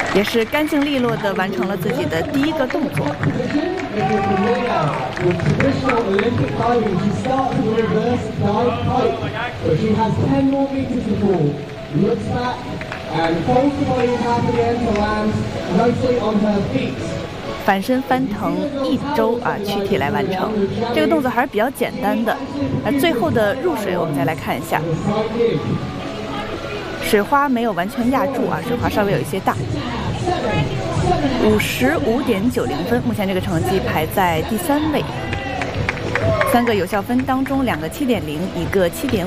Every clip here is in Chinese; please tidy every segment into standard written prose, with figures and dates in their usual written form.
也是干净利落地完成了自己的第一个动作。反身翻腾一周躯体来完成这个动作还是比较简单的。最后的入水我们再来看一下，水花没有完全压住水花稍微有一些大。55.90分，目前这个成绩排在第3位。3个有效分当中，2个7.0，一个7.5。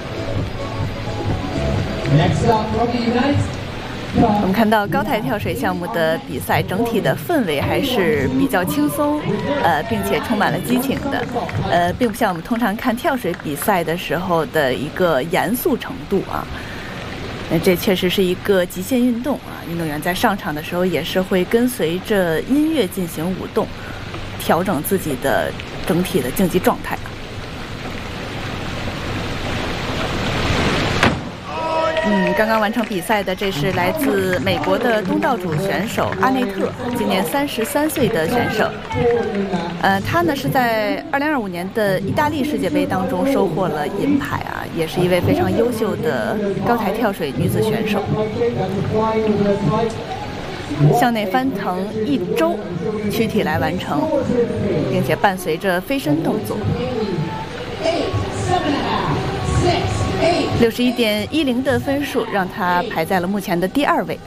我们看到高台跳水项目的比赛整体的氛围还是比较轻松，并且充满了激情的，并不像我们通常看跳水比赛的时候的一个严肃程度这确实是一个极限运动运动员在上场的时候也是会跟随着音乐进行舞动，调整自己的整体的竞技状态。刚刚完成比赛的，这是来自美国的东道主选手阿内特，今年33岁的选手。他呢是在2025年的意大利世界杯当中收获了银牌也是一位非常优秀的高台跳水女子选手。向内翻腾一周，躯体来完成，并且伴随着飞身动作。61.10的分数让他排在了目前的第2位。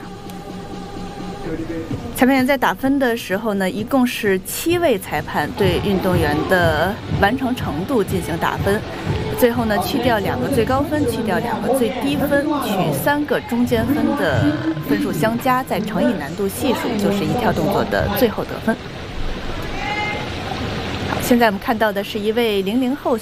裁判员在打分的时候呢，一共是7位裁判对运动员的完成程度进行打分，最后呢去掉2个最高分，去掉2个最低分，取3个中间分的分数相加，再乘以难度系数，就是一跳动作的最后得分。好，现在我们看到的是一位00后